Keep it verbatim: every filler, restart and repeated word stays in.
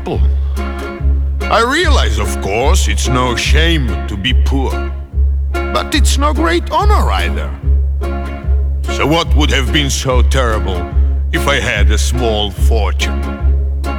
people. I realize, of course, it's no shame to be poor, but it's no great honor either. So what would have been so terrible if I had a small fortune?